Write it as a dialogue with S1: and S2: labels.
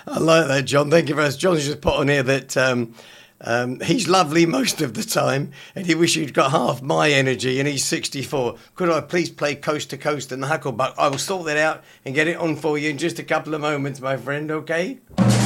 S1: I like that, John. Thank you very much. John's just put on here that he's lovely most of the time, and he wishes he'd got half my energy, and he's 64. Could I please play Coast to Coast and the Hucklebuck? I will sort that out and get it on for you in just a couple of moments, my friend, okay?